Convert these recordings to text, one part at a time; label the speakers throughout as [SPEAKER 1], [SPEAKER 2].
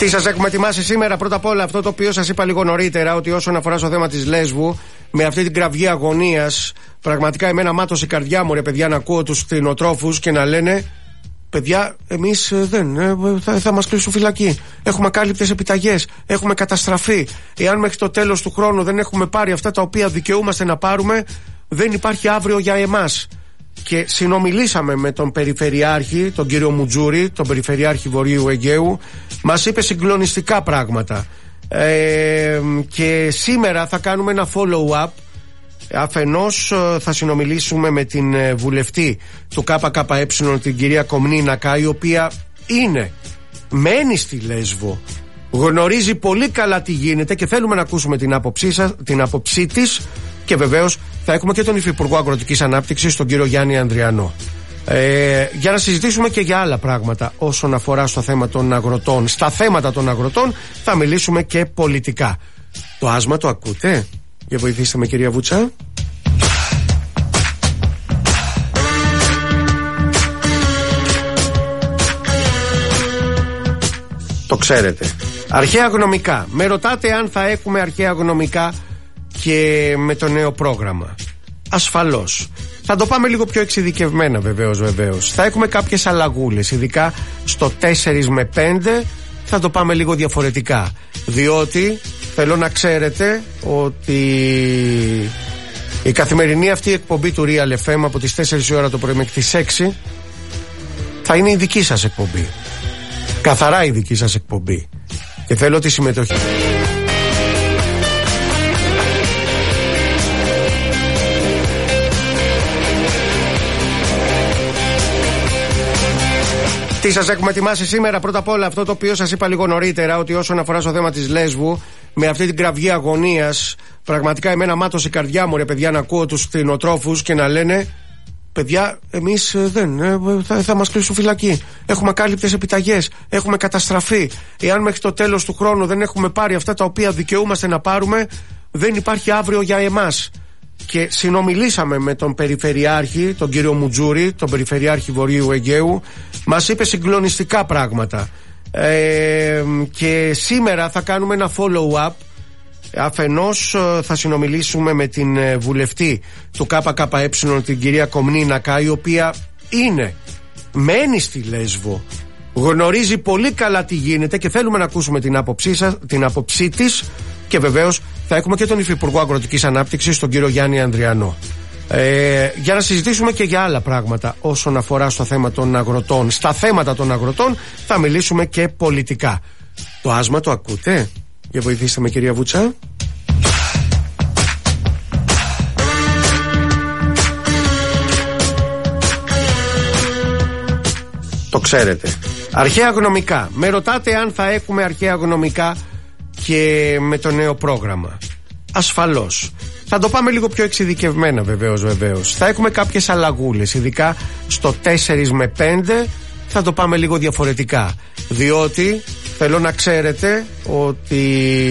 [SPEAKER 1] Τι σας έχουμε ετοιμάσει σήμερα? Πρώτα απ' όλα αυτό το οποίο σας είπα λίγο νωρίτερα, ότι όσον αφορά στο θέμα της Λέσβου, με αυτή την κραυγή αγωνίας, πραγματικά εμένα μάτωσε η καρδιά μου, ρε παιδιά, να ακούω τους κτηνοτρόφους και να λένε: παιδιά, εμείς θα μας κλείσουν φυλακή. Έχουμε ακάλυπτες επιταγές, έχουμε καταστραφεί. Εάν μέχρι το τέλος του χρόνου δεν έχουμε πάρει αυτά τα οποία δικαιούμαστε να πάρουμε, δεν υπάρχει αύριο για εμάς. Και συνομιλήσαμε με τον Περιφερειάρχη, τον κύριο Μουτζούρη, τον Περιφερειάρχη Βορείου Αιγαίου. Μας είπε συγκλονιστικά πράγματα. Και σήμερα θα κάνουμε ένα follow-up. Αφενός θα συνομιλήσουμε με την βουλευτή του ΚΚΕ, την κυρία Κομνίνακα, η οποία μένει στη Λέσβο, γνωρίζει πολύ καλά τι γίνεται και θέλουμε να ακούσουμε την άποψή της. Και βεβαίως θα έχουμε και τον Υφυπουργό Αγροτικής Ανάπτυξης, τον κύριο Γιάννη Ανδριανό, για να συζητήσουμε και για άλλα πράγματα όσον αφορά στο θέμα των αγροτών. Στα θέματα των αγροτών θα μιλήσουμε και πολιτικά. Το άσμα το ακούτε? Για βοηθήστε με, κυρία Βούτσα. Το ξέρετε. Αρχαία γνωμικά. Με ρωτάτε αν θα έχουμε αρχαία γνωμικά και με το νέο πρόγραμμα. Ασφαλώς. Θα το πάμε λίγο πιο εξειδικευμένα, βεβαίως. Θα έχουμε κάποιες αλλαγούλες, ειδικά στο 4 με 5 θα το πάμε λίγο διαφορετικά. Διότι θέλω να ξέρετε ότι η καθημερινή αυτή εκπομπή του Real FM από τις 4 η ώρα το πρωί μέχρι τις 6 θα είναι η δική σας εκπομπή. Καθαρά η δική σας εκπομπή. Και θέλω τη συμμετοχή. Τι σας έχουμε ετοιμάσει σήμερα? Πρώτα απ' όλα αυτό το οποίο σας είπα λίγο νωρίτερα, ότι όσον αφορά στο θέμα της Λέσβου, με αυτή την κραυγή αγωνίας, πραγματικά εμένα μάτωσε η καρδιά μου, ρε παιδιά, να ακούω τους κτηνοτρόφους και να λένε: παιδιά, εμείς θα μας κλείσουν φυλακή. Έχουμε ακάλυπτες επιταγές, έχουμε καταστραφεί. Εάν μέχρι το τέλος του χρόνου δεν έχουμε πάρει αυτά τα οποία δικαιούμαστε να πάρουμε, δεν υπάρχει αύριο για εμάς. Και συνομιλήσαμε με τον Περιφερειάρχη, τον κύριο Μουτζούρη, τον Περιφερειάρχη Βορείου Αιγαίου. Μας είπε συγκλονιστικά πράγματα. Και σήμερα θα κάνουμε ένα follow-up. Αφενός θα συνομιλήσουμε με την βουλευτή του ΚΚΕ, την κυρία Κομνίνακα, η οποία μένει στη Λέσβο, γνωρίζει πολύ καλά τι γίνεται και θέλουμε να ακούσουμε την άποψή της. Και βεβαίως θα έχουμε και τον Υφυπουργό Αγροτικής Ανάπτυξης, τον κύριο Γιάννη Ανδριανό, για να συζητήσουμε και για άλλα πράγματα όσον αφορά στο θέμα των αγροτών. Στα θέματα των αγροτών θα μιλήσουμε και πολιτικά. Το άσμα το ακούτε? Για βοηθήστε με, κυρία Βούτσα. Το ξέρετε. Αρχαία γνωμικά. Με ρωτάτε αν θα έχουμε αρχαία γνωμικά και με το νέο πρόγραμμα. Ασφαλώς. Θα το πάμε λίγο πιο εξειδικευμένα, βεβαίως. Θα έχουμε κάποιες αλλαγούλες, ειδικά στο 4 με 5 θα το πάμε λίγο διαφορετικά. Διότι θέλω να ξέρετε ότι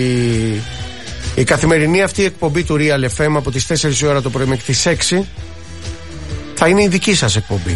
[SPEAKER 1] η καθημερινή αυτή εκπομπή του Real FM από τις 4 η ώρα το πρωί μέχρι τις 6 θα είναι η δική σας εκπομπή.